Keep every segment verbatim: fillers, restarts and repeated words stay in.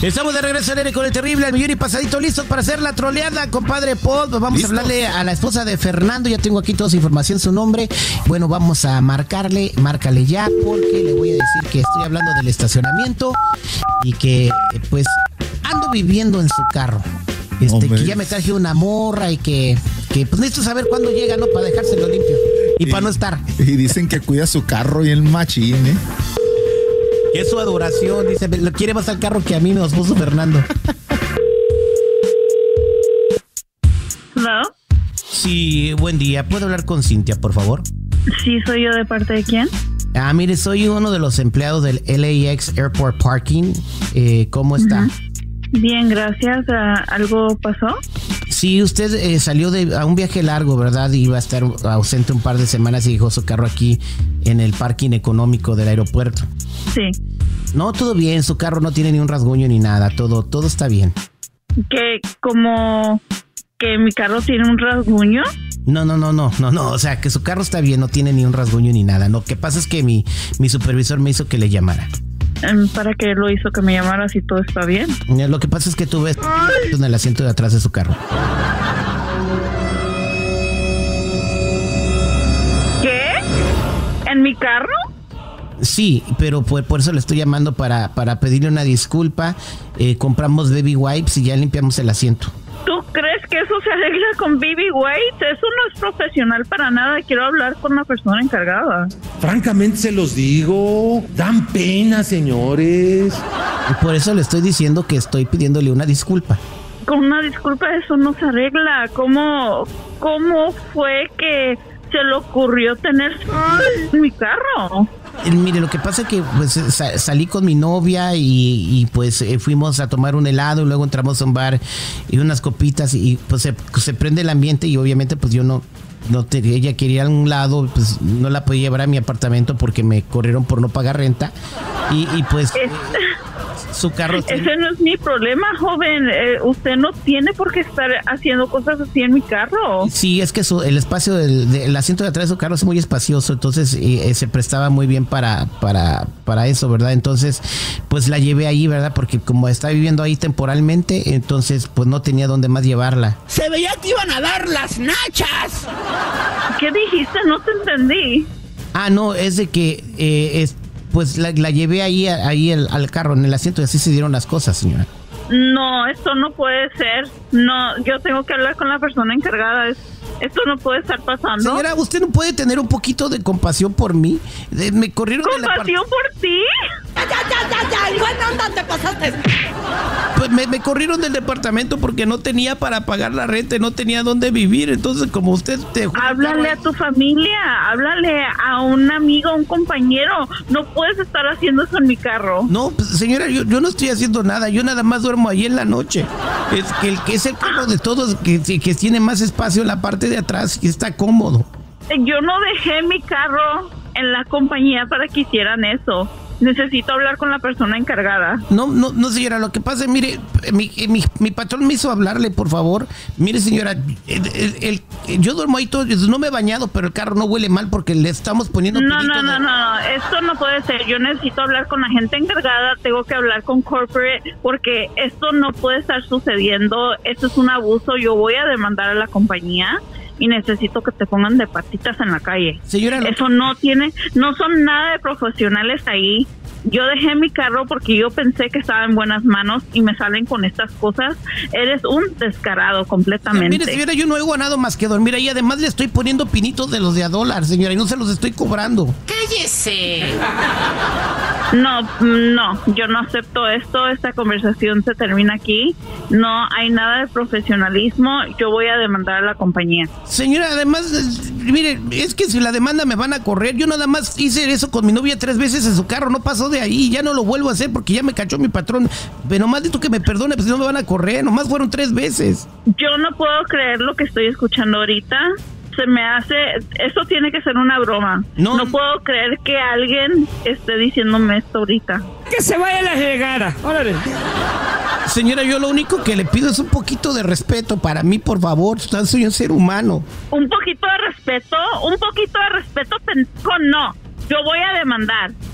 Estamos de regreso al aire con el terrible al millón y pasadito, listos para hacer la troleada, compadre Paul. Pues vamos ¿Listos? a hablarle a la esposa de Fernando. Ya tengo aquí toda su información, su nombre. Bueno, vamos a marcarle, márcale ya, porque le voy a decir que estoy hablando del estacionamiento y que pues ando viviendo en su carro. Este, que ya me traje una morra y que, que pues necesito saber cuándo llega, ¿no? Para dejárselo limpio y, y para no estar. Y dicen que cuida su carro y el machín, ¿eh? Que es su adoración, dice, lo quiere más al carro que a mí, me los puso Fernando. ¿Hello? Sí, buen día. ¿Puedo hablar con Cintia, por favor? Sí, soy yo. ¿De parte de quién? Ah, mire, soy uno de los empleados del L A X Airport Parking. Eh, ¿Cómo está? Uh-huh. Bien, gracias. ¿Algo pasó? Sí, usted eh, salió de a un viaje largo, ¿verdad? Iba a estar ausente un par de semanas y dejó su carro aquí en el parking económico del aeropuerto. Sí. No, todo bien, su carro no tiene ni un rasguño ni nada, todo todo está bien. ¿Que como que mi carro tiene un rasguño? No, no, no, no, no, no, o sea, que su carro está bien, no tiene ni un rasguño ni nada. Lo que pasa es que mi, mi supervisor me hizo que le llamara. ¿Para qué lo hizo que me llamara si todo está bien? Lo que pasa es que tuve en el asiento de atrás de su carro. ¿Qué? ¿En mi carro? Sí, pero por, por eso le estoy llamando para, para pedirle una disculpa. Eh, compramos baby wipes y ya limpiamos el asiento. ¿Tú crees que eso se arregla con baby wipes? Eso no es profesional para nada. Quiero hablar con la persona encargada. Francamente se los digo, dan pena, señores. Y por eso le estoy diciendo que estoy pidiéndole una disculpa. Con una disculpa eso no se arregla. ¿Cómo, cómo fue que se le ocurrió tener mi carro? Mire, lo que pasa es que pues sa- salí con mi novia y, y pues eh, fuimos a tomar un helado y luego entramos a un bar y unas copitas y pues se, se prende el ambiente y obviamente pues yo no, no te, ella quería ir a un lado, pues no la podía llevar a mi apartamento porque me corrieron por no pagar renta y, y pues es... su carro... Ese no es mi problema, joven. Eh, usted no tiene por qué estar haciendo cosas así en mi carro. Sí, es que su, el espacio del, del asiento de atrás de su carro es muy espacioso, entonces eh, se prestaba muy bien para, para, para eso, ¿verdad? Entonces, pues la llevé ahí, ¿verdad? Porque como está viviendo ahí temporalmente, entonces pues no tenía dónde más llevarla. Se veía que iban a dar las nachas. ¿Qué dijiste? No te entendí. Ah, no, es de que eh, es, pues la, la llevé ahí, ahí al, al carro, en el asiento y así se dieron las cosas, señora. No, esto no puede ser. No, yo tengo que hablar con la persona encargada. Es, esto no puede estar pasando. Señora, ¿usted no puede tener un poquito de compasión por mí? De, me corrieron de la ¿Compasión por ti? Ya, ya, ya, ya, igual no te pasaste. Pues me, me corrieron del departamento porque no tenía para pagar la renta, no tenía dónde vivir. Entonces, como usted te... Háblale a tu familia, háblale a un amigo, a un compañero. No puedes estar haciendo eso en mi carro. No, pues, señora, yo, yo no estoy haciendo nada. Yo nada más duermo ahí en la noche. Es que el que es el carro de todos, que, que tiene más espacio en la parte de atrás y está cómodo. Yo no dejé mi carro en la compañía para que hicieran eso. Necesito hablar con la persona encargada. No, no, no, señora, lo que pasa es, mire, mi, mi, mi patrón me hizo hablarle, por favor. Mire, señora, el, el, el, yo duermo ahí todo, no me he bañado, pero el carro no huele mal porque le estamos poniendo... No, no, no, no, no, esto no puede ser. Yo necesito hablar con la gente encargada, tengo que hablar con corporate, porque esto no puede estar sucediendo. Esto es un abuso, yo voy a demandar a la compañía. Y necesito que te pongan de patitas en la calle. Señora, eso no tiene, no son nada de profesionales ahí. Yo dejé mi carro porque yo pensé que estaba en buenas manos y me salen con estas cosas. Eres un descarado completamente. Mire, señora, yo no he ganado más que dormir ahí. Además le estoy poniendo pinitos de los de a dólar, señora, y no se los estoy cobrando. ¡Cállese! No, no, yo no acepto esto. Esta conversación se termina aquí. No hay nada de profesionalismo. Yo voy a demandar a la compañía. Señora, además, mire, es que si la demanda me van a correr. Yo nada más hice eso con mi novia tres veces en su carro. No pasó de ahí. Ya no lo vuelvo a hacer porque ya me cachó mi patrón. Pero más de tú que me perdone, pues no me van a correr. Nomás fueron tres veces. Yo no puedo creer lo que estoy escuchando ahorita. Se me hace, esto tiene que ser una broma. No, no puedo creer que alguien esté diciéndome esto ahorita. Que se vaya la llegada. Órale. Señora, yo lo único que le pido es un poquito de respeto para mí, por favor. Usted soy un ser humano. Un poquito de respeto, un poquito de respeto, pendejo, no. Yo voy a demandar.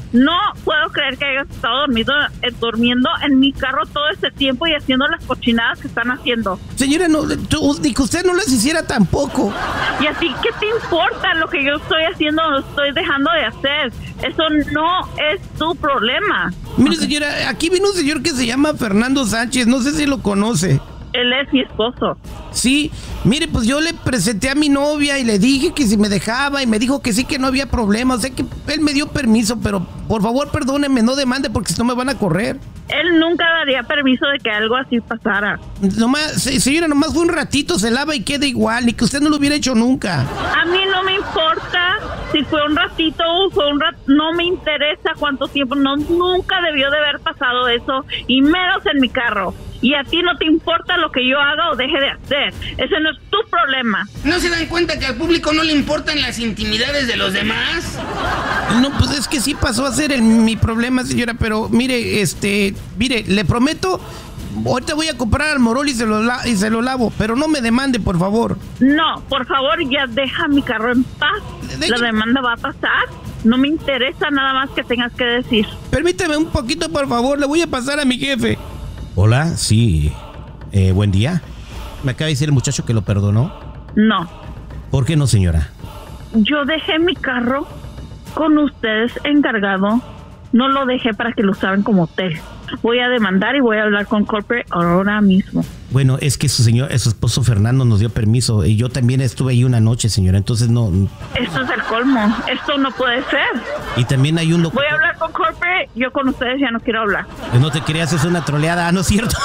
No puedo creer que hayas estado dormido, eh, durmiendo en mi carro todo este tiempo y haciendo las cochinadas que están haciendo. Señora, no, tú, ni que usted no las hiciera tampoco. ¿Y a ti qué te importa lo que yo estoy haciendo o estoy dejando de hacer? Eso no es tu problema. Mire, señora, aquí vino un señor que se llama Fernando Sánchez, no sé si lo conoce. Él es mi esposo. Sí, mire, pues yo le presenté a mi novia y le dije que si me dejaba y me dijo que sí, que no había problema, o sea que él me dio permiso, pero por favor perdóneme, no demande porque si no me van a correr. Él nunca daría permiso de que algo así pasara. Nomás, señora, nomás fue un ratito, se lava y queda igual, ni que usted no lo hubiera hecho nunca. A mí no me importa si fue un ratito o fue un rato, no me interesa cuánto tiempo, no, nunca debió de haber pasado eso, y menos en mi carro. Y a ti no te importa lo que yo haga o deje de hacer. Ese no es tu problema. ¿No se dan cuenta que al público no le importan las intimidades de los demás? No, pues es que sí pasó a ser el, mi problema, señora, pero mire, este, mire, le prometo, ahorita voy a comprar al Morol y se lo, la, y se lo lavo, pero no me demande, por favor. No, por favor, ya deja mi carro en paz. De La hecho, demanda va a pasar. No me interesa nada más que tengas que decir. permítame un poquito, por favor, le voy a pasar a mi jefe. Hola, sí, eh, buen día. Me acaba de decir el muchacho que lo perdonó. No, ¿Por qué no, señora? yo dejé mi carro con ustedes encargado. No lo dejé para que lo usaran como hotel. Voy a demandar y voy a hablar con Corporate ahora mismo. Bueno, es que su señor, su esposo Fernando nos dio permiso y yo también estuve ahí una noche, señora, entonces no. Esto es el colmo. Esto no puede ser. Y también hay un loco. Voy a hablar con Corporate. Yo con ustedes ya no quiero hablar. No te creas, es una troleada, ah, no es cierto.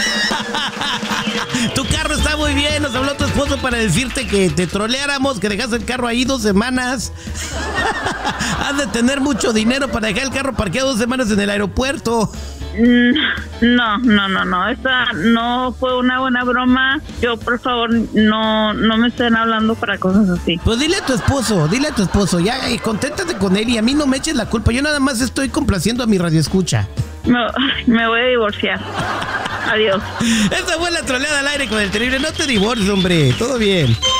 Tu carro está muy bien, nos habló tu esposo para decirte que te troleáramos, que dejaste el carro ahí dos semanas. Has de tener mucho dinero para dejar el carro parqueado dos semanas en el aeropuerto. No, no, no, no. Esa no fue una buena broma. Yo, por favor, no, no me estén hablando para cosas así. Pues dile a tu esposo, dile a tu esposo, ya, y conténtate con él y a mí no me eches la culpa. Yo nada más estoy complaciendo a mi radioescucha. Me, me voy a divorciar. Adiós. Esta fue la troleada al aire con el terrible. No te divorcies, hombre. Todo bien.